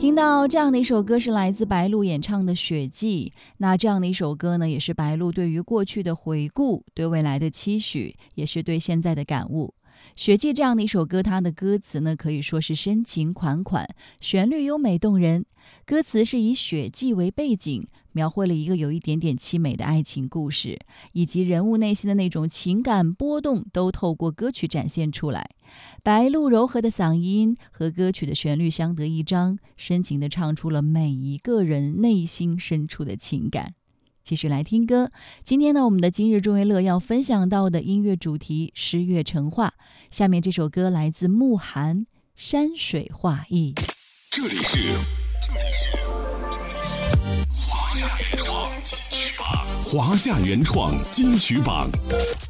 听到这样的一首歌是来自白鹿演唱的《雪季》，那这样的一首歌呢，也是白鹿对于过去的回顾，对未来的期许，也是对现在的感悟。雪季这样的一首歌，它的歌词呢可以说是深情款款，旋律优美动人。歌词是以雪季为背景，描绘了一个有一点点凄美的爱情故事，以及人物内心的那种情感波动都透过歌曲展现出来。白鹿柔和的嗓音和歌曲的旋律相得益彰，深情地唱出了每一个人内心深处的情感。继续来听歌，今天呢，我们的今日众乐要分享到的音乐主题诗乐成画。下面这首歌来自慕寒，山水画意。 这里是华夏原创金曲榜，华夏原创金曲榜。